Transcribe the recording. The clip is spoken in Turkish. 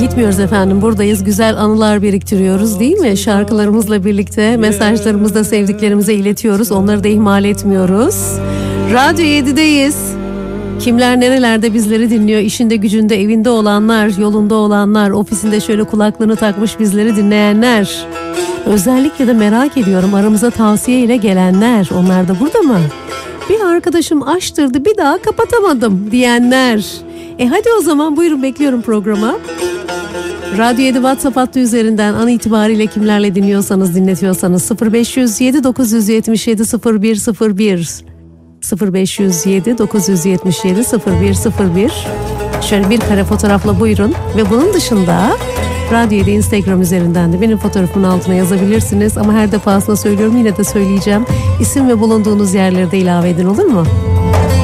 etmiyoruz efendim. Buradayız, güzel anılar biriktiriyoruz değil mi? Şarkılarımızla birlikte mesajlarımızı da sevdiklerimize iletiyoruz. Onları da ihmal etmiyoruz. Radyo 7'deyiz. Kimler nerelerde bizleri dinliyor? İşinde, gücünde, evinde olanlar, yolunda olanlar, ofisinde şöyle kulaklığını takmış bizleri dinleyenler. Özellikle de merak ediyorum, aramıza tavsiye ile gelenler. Onlar da burada mı? Bir arkadaşım açtırdı, bir daha kapatamadım diyenler. Hadi o zaman buyurun, bekliyorum programa. Radyo 7 WhatsApp hattı üzerinden an itibariyle kimlerle dinliyorsanız, dinletiyorsanız 0507 977 0101 0507 977 0101. Şöyle bir kare fotoğrafla buyurun ve bunun dışında Radyo 7 Instagram üzerinden de benim fotoğrafımın altına yazabilirsiniz. Ama her defasında söylüyorum, yine de söyleyeceğim. İsim ve bulunduğunuz yerleri de ilave edin, olur mu?